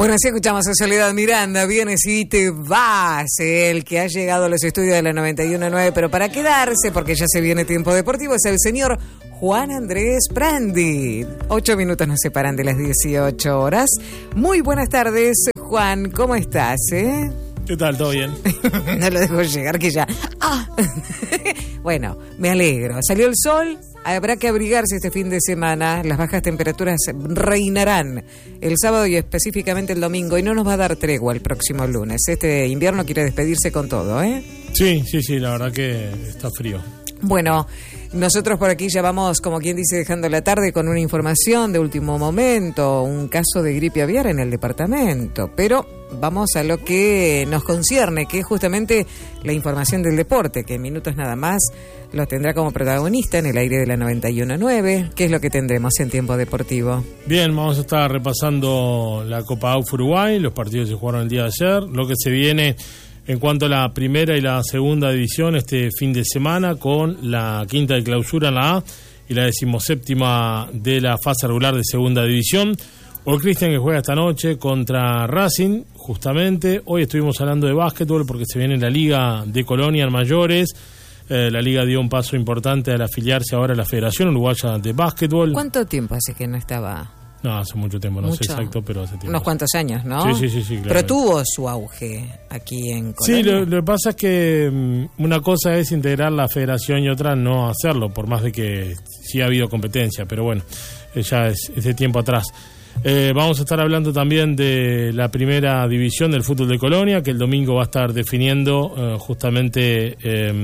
Bueno, así escuchamos a Soledad Miranda, vienes y te vas, el que ha llegado a los estudios de la 91.9, pero para quedarse, porque ya se viene tiempo deportivo, es el señor Juan Andrés Prandi. 8 minutos nos separan de las 18 horas. Muy buenas tardes, Juan, ¿cómo estás, ¿Qué tal? ¿Todo bien? No lo dejo llegar que ya... Bueno, me alegro. Salió el sol, habrá que abrigarse este fin de semana. Las bajas temperaturas reinarán el sábado y específicamente el domingo, y no nos va a dar tregua el próximo lunes. Este invierno quiere despedirse con todo, Sí, la verdad que está frío. Bueno, nosotros por aquí ya vamos, como quien dice, dejando la tarde con una información de último momento, un caso de gripe aviar en el departamento, pero vamos a lo que nos concierne, que es justamente la información del deporte, que en minutos nada más lo tendrá como protagonista en el aire de la 91.9. ¿Qué es lo que tendremos en tiempo deportivo? Bien, vamos a estar repasando la Copa AUF Uruguay, los partidos que se jugaron el día de ayer, lo que se viene en cuanto a la primera y la segunda división este fin de semana, con la quinta de clausura en la A y la 17ª de la fase regular de segunda división. Hoy Cristian, que juega esta noche contra Racing, justamente. Hoy estuvimos hablando de básquetbol porque se viene la Liga de Colonia en mayores. La Liga dio un paso importante al afiliarse ahora a la Federación Uruguaya de Básquetbol. ¿Cuánto tiempo hace que no estaba? No, hace mucho tiempo, no sé exacto, pero hace tiempo. Unos cuantos años, ¿no? Sí, claro. Pero tuvo su auge aquí en Colonia. Sí, lo que pasa es que una cosa es integrar la federación y otra no hacerlo, por más de que sí ha habido competencia, pero bueno, ya es de tiempo atrás. Vamos a estar hablando también de la primera división del fútbol de Colonia, que el domingo va a estar definiendo justamente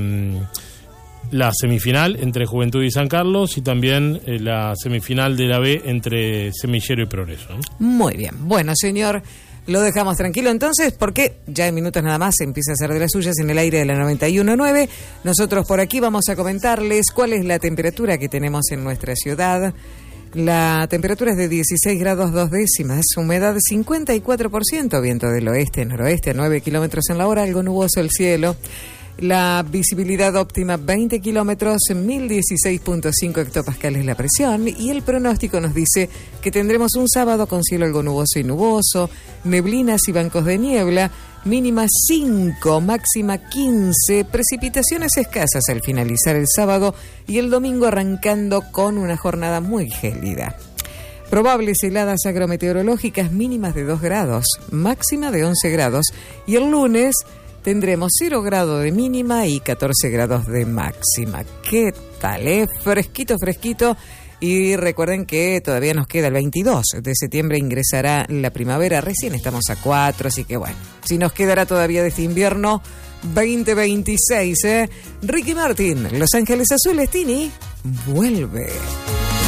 la semifinal entre Juventud y San Carlos, y también la semifinal de la B entre Semillero y Progreso, ¿no? Muy bien. Bueno, señor, lo dejamos tranquilo entonces, porque ya en minutos nada más se empieza a hacer de las suyas en el aire de la 91.9. Nosotros por aquí vamos a comentarles cuál es la temperatura que tenemos en nuestra ciudad. La temperatura es de 16 grados 2 décimas, humedad 54%, viento del oeste-noroeste a 9 kilómetros en la hora, algo nuboso el cielo. La visibilidad óptima 20 kilómetros, 1016.5 hectopascales la presión, y el pronóstico nos dice que tendremos un sábado con cielo algo nuboso y nuboso, neblinas y bancos de niebla, mínima 5, máxima 15, precipitaciones escasas al finalizar el sábado y el domingo arrancando con una jornada muy gélida. Probables heladas agrometeorológicas mínimas de 2 grados, máxima de 11 grados, y el lunes tendremos 0 grados de mínima y 14 grados de máxima. ¿Qué tal, Fresquito. Y recuerden que todavía nos queda el 22 de septiembre, ingresará la primavera. Recién estamos a 4, así que bueno, si nos quedará todavía de este invierno 2026. Ricky Martin, Los Ángeles Azules, Tini, vuelve.